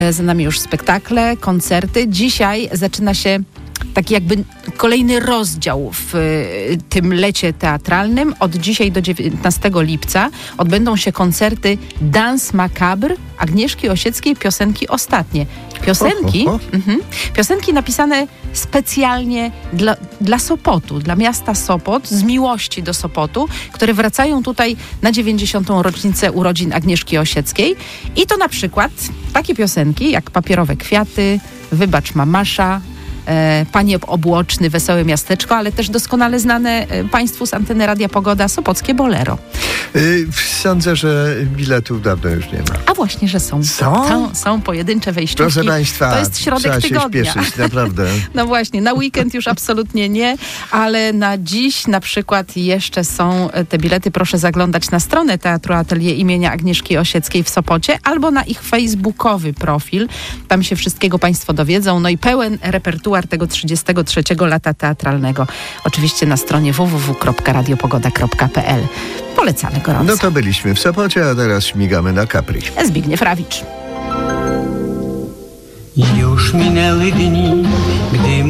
Za nami już spektakle, koncerty. Dzisiaj zaczyna się taki jakby kolejny rozdział w tym lecie teatralnym. Od dzisiaj do 19 lipca odbędą się koncerty Danse Macabre Agnieszki Osieckiej, piosenki ostatnie. Piosenki napisane specjalnie dla Sopotu, dla miasta Sopot, z miłości do Sopotu, które wracają tutaj na 90. rocznicę urodzin Agnieszki Osieckiej. I to na przykład takie piosenki jak Papierowe kwiaty, Wybacz mamasza, Panie Obłoczny, Wesołe miasteczko, ale też doskonale znane Państwu z anteny Radia Pogoda Sopockie Bolero. Sądzę, że biletów dawno już nie ma. A właśnie, że są. Są pojedyncze wejściówki. Proszę Państwa, to jest środek trzeba tygodnia. się śpieszyć, naprawdę. No właśnie, na weekend już absolutnie nie, ale na dziś na przykład jeszcze są te bilety. Proszę zaglądać na stronę Teatru Atelier imienia Agnieszki Osieckiej w Sopocie albo na ich facebookowy profil. Tam się wszystkiego Państwo dowiedzą. No i pełen repertuar tego 33 lata teatralnego. Oczywiście na stronie www.radiopogoda.pl. Polecamy gorąco. No to byliśmy w Sopocie, a teraz śmigamy na Capri. Zbigniew Rawicz. Już minęły dni, gdy